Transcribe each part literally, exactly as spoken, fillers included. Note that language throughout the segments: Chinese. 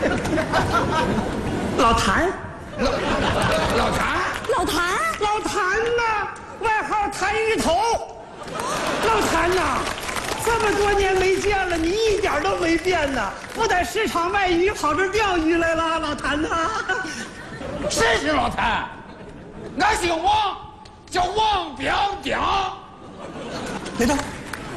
老谭， 老老谭， 老谭， 老谭呐，外号谭鱼头。老谭呐，这么多年没见了，你一点都没变呐！不在市场卖鱼，跑这钓鱼来了，老谭呐。 谁是老谭？俺姓王，叫王彪彪。 别动！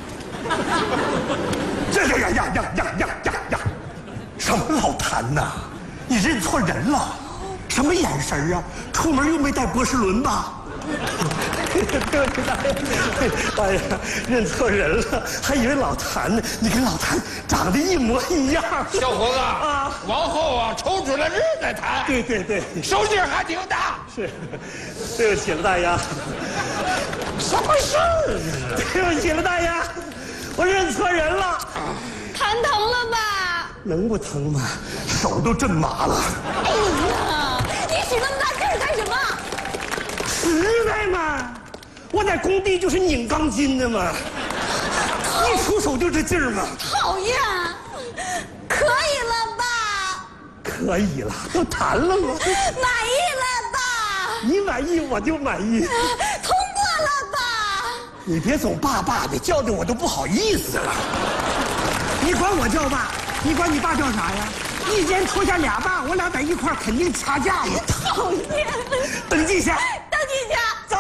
这呀呀呀呀呀呀呀呀！什么老谭呐？你认错人了？什么眼神啊？出门又没带博士伦吧？对不起，大爷。哎呀，认错人了，还以为老谭呢。你跟老谭长得一模一样。 小伙子啊，往后啊，抽出来日再谈。 对对对， 手劲还挺大。 是，对不起了，大爷。 什么事儿？ 对不起了，大爷，我认错人了。 谭疼了吧？ 能不疼吗？手都震麻了。 哎呀，你使那么大劲儿干什么？ 实在嘛，我在工地就是拧钢筋的嘛，一出手就这劲儿嘛。 讨厌，可以了吧？ 可以了，都谈了吗？ 满意了吧？ 你满意我就满意。 通过了吧？ 你别总爸爸的，叫的我都不好意思了。你管我叫爸，你管你爸叫啥呀？一间出下俩爸，我俩在一块儿肯定掐架了。 讨厌！ 登记下， 登记下， 走。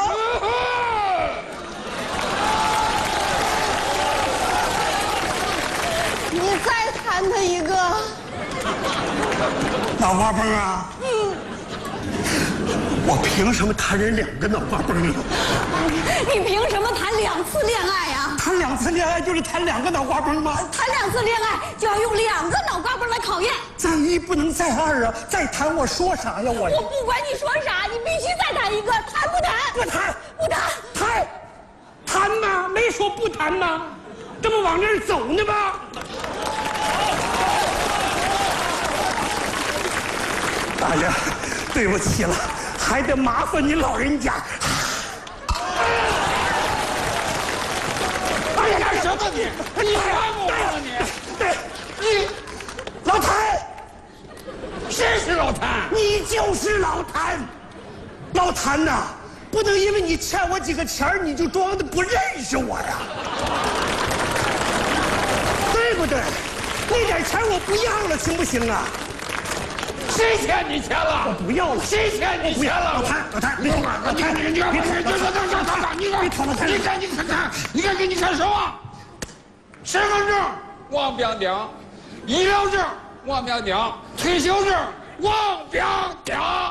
你再弹他一个。 脑瓜崩啊！嗯。我凭什么谈人两个脑瓜崩啊？ 你凭什么谈两次恋爱呀？ 谈两次恋爱就是谈两个脑瓜崩吗？ 谈两次恋爱就要用两个脑瓜崩来考验。 再一不能再二啊！再谈我说啥呀？我我不管你说啥，你必须再谈一个，谈不谈？ 不谈， 不谈， 谈，谈吗？没说不谈吗？这不往那儿走呢吗？大爷，对不起了，还得麻烦你老人家。 哎呀，干什么你？你还我了你？ 对，你老谭， 谁是老谭？ 你就是老谭。老谭呐，不能因为你欠我几个钱你就装的不认识我呀，对不对？那点钱我不要了，行不行啊？ 谁欠你钱了？ 我不要了。 谁欠你钱了？ 老谭，老谭， 你看，你看，你看，你看，你看，你看，你看，你看，你看，你看，给你看什么？身份证王彪彪，医疗证王彪彪，退休证王彪彪。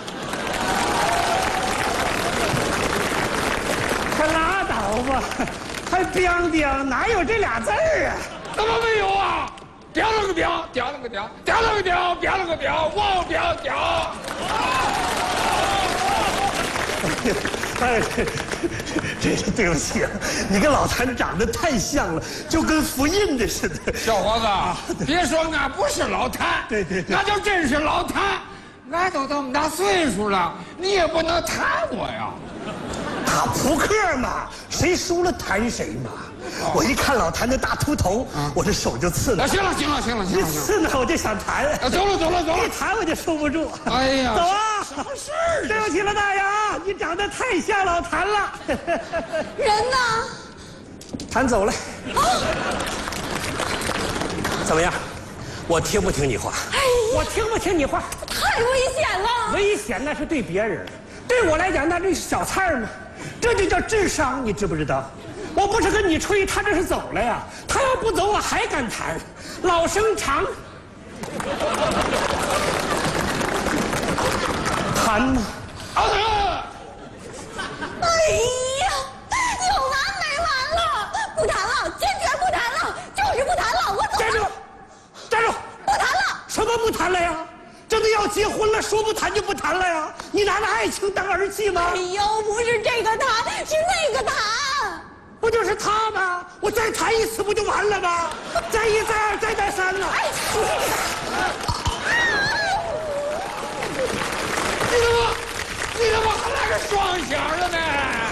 可拉倒吧，还彪彪，哪有这俩字儿啊？ 怎么没有啊？彪了个彪，屌了个屌，屌了个屌，彪了个彪，王彪彪。 哎，这是对不起了，你跟老谭长得太像了，就跟复印的似的。 小伙子，别说俺不是老谭， 对对对， 那就真是老谭。俺都这么大岁数了，你也不能弹我呀。 打扑克嘛，谁输了弹谁嘛。我一看老谭那大秃头，我这手就刺了。 行了，行了，行了，行了， 一刺呢我就想弹。 走了，走了，走了， 一弹我就收不住。 哎呀， 走啊！ 什么事儿？ 对不起了，大爷，你长得太像老谭了。 人呢？ 谭走了。怎么样？我听不听你话？ 哎呀， 我听不听你话？ 太危险了！ 危险那是对别人，对我来讲那这是小菜嘛，这就叫智商，你知不知道？我不是跟你吹，他这是走了呀。他要不走，我还敢谈。老生常谈吗？ 好的。 哎呀，有完没完了？不谈了，坚决不谈了，就是不谈了，我走了。 站住！站住！ 不谈了。 什么不谈了呀？这都要结婚了，说不谈就不谈了呀？你拿那爱情当儿戏吗？ 哎呦，不是这个谈，是那个谈。 不就是他吗？我再谈一次不就完了吗？再一再二再再三了。 哎， 你怎么，你怎么还来个双响了呢？